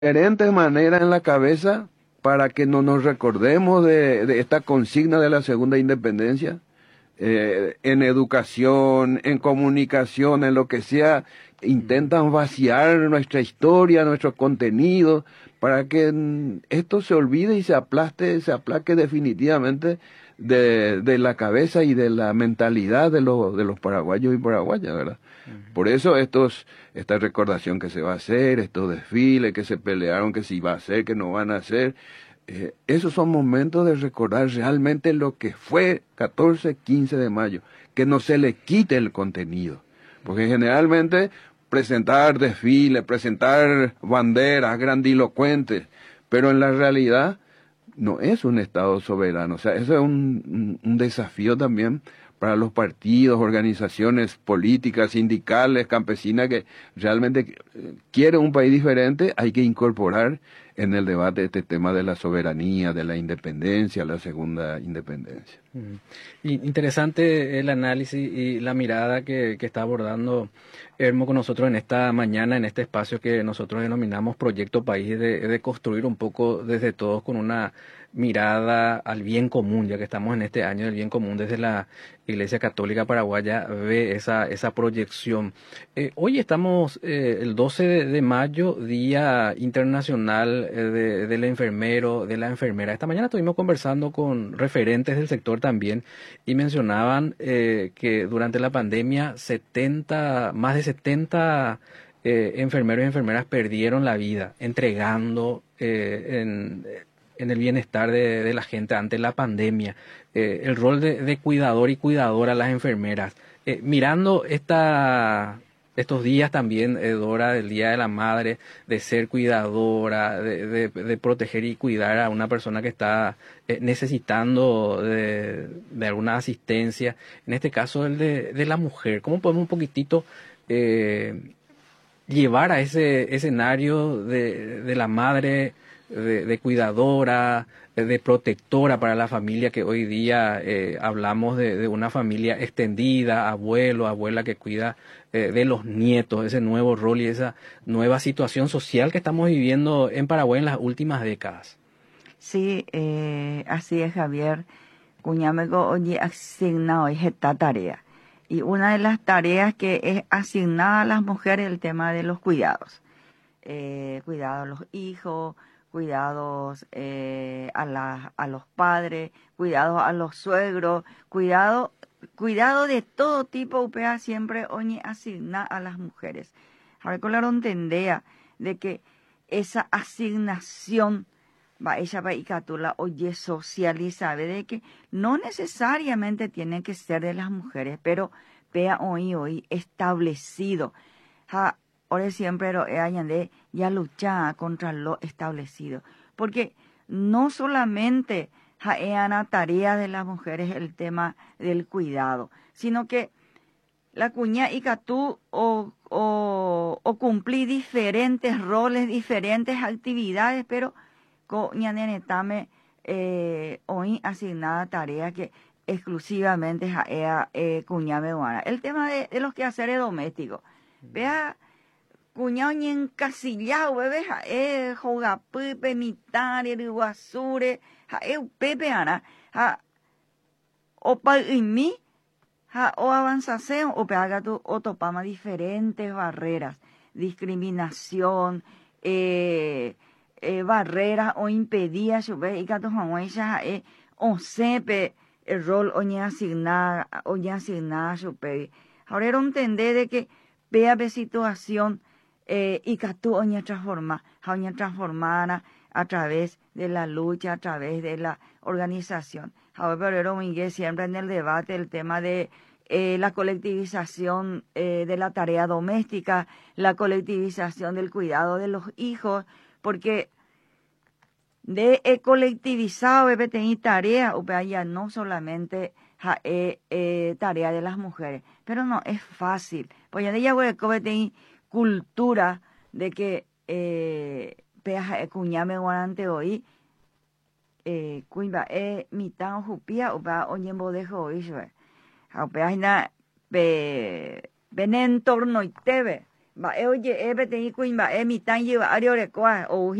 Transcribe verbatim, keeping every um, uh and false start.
diferentes maneras en la cabeza para que no nos recordemos de, de esta consigna de la segunda independencia, eh, en educación, en comunicación, en lo que sea, intentan vaciar nuestra historia, nuestro contenido, para que mm, esto se olvide y se aplaste, se aplaque definitivamente de, de la cabeza y de la mentalidad de los, de los paraguayos y paraguayas, ¿verdad? Por eso estos, esta recordación que se va a hacer, estos desfiles que se pelearon, que si va a hacer, que no van a hacer, eh, esos son momentos de recordar realmente lo que fue catorce, quince de mayo, que no se le quite el contenido, porque generalmente presentar desfiles, presentar banderas grandilocuentes, pero en la realidad no es un Estado soberano. O sea, eso es un, un, un desafío también para los partidos, organizaciones políticas, sindicales, campesinas que realmente eh, quieren un país diferente. Hay que incorporar en el debate este tema de la soberanía, de la independencia, la segunda independencia. Mm. Y interesante el análisis y la mirada que, que está abordando Hermo con nosotros en esta mañana, en este espacio que nosotros denominamos Proyecto País, de, de construir un poco desde todos con una mirada al bien común, ya que estamos en este año del bien común desde la Iglesia Católica Paraguaya, ve esa, esa proyección. Eh, hoy estamos eh, el doce de mayo, Día Internacional eh, de, del Enfermero, de la Enfermera. Esta mañana estuvimos conversando con referentes del sector también y mencionaban eh, que durante la pandemia setenta, más de setenta eh, enfermeros y enfermeras perdieron la vida entregando eh, en, en el bienestar de, de la gente ante la pandemia. Eh, el rol de, de cuidador y cuidadora a las enfermeras. Eh, mirando esta... Estos días también, eh, Dora, del Día de la Madre, de ser cuidadora, de, de, de proteger y cuidar a una persona que está eh, necesitando de, de alguna asistencia, en este caso el de, de la mujer. ¿Cómo podemos un poquitito eh, llevar a ese escenario de, de la madre, de, de cuidadora, de, de protectora para la familia, que hoy día eh, hablamos de, de una familia extendida, abuelo, abuela que cuida eh, de los nietos, ese nuevo rol y esa nueva situación social que estamos viviendo en Paraguay en las últimas décadas? Sí, eh, así es, Javier. Cuñamego oye asignado es esta tarea. Y una de las tareas que es asignada a las mujeres es el tema de los cuidados. Eh, cuidado a los hijos, cuidados eh, a, la, a los padres, cuidados a los suegros, cuidado, cuidado de todo tipo, U P A siempre oye asigna a las mujeres. Ahora, claro, entendía de que esa asignación va ella va y catula oye socializa, ve de que no necesariamente tiene que ser de las mujeres, pero vea hoy hoy establecido. Ja, ahora siempre lo de ya luchar contra lo establecido, porque no solamente ja, es una tarea de las mujeres el tema del cuidado, sino que la cuña y catú o, o, o cumplir diferentes roles, diferentes actividades, pero coña nenetame eh, hoy asignada tarea que exclusivamente ja, ea, eh, cuña me guana. El tema de, de los quehaceres domésticos. Vea, cuñado ni encasillado, bebé, ja, eh, joga pepe, mitar, el guasure, ja, eh, pepe, ana, ja, o pa y mí, ja, o avanzase, o pega tu, o topama diferentes barreras, discriminación, eh, eh, barreras o impedía, yo ve, y gato jamuecha, eh, o sepe, el rol, o ni asignada, o ni asignada, yo ve. Ahora era entender de que vea de situación, eh, y que tú oña transforma, oña transformada a través de la lucha, a través de la organización. Ahora, pero Miguel siempre en el debate el tema de eh, la colectivización eh, de la tarea doméstica, la colectivización del cuidado de los hijos, porque de eh, colectivizado debe tener tarea, o sea, ya no solamente ja, eh, eh, tarea de las mujeres, pero no es fácil, pues ya de ella debe tener cultura de que eh, pea cuñame guarante hoy eh, cuimba eh mitad o jupía o va oñembo dejo hoy yo o pea na be benen torno y tebe mba'e oje'e peteĩ kuimba'e mitã ijyva'ário rekuaa ou